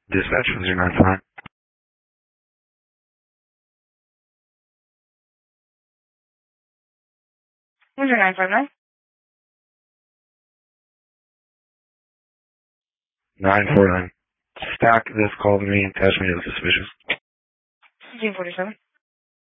Dispatch 095. Where's your 959? 949. Stack this call to me and attach me to the suspicious. 1547.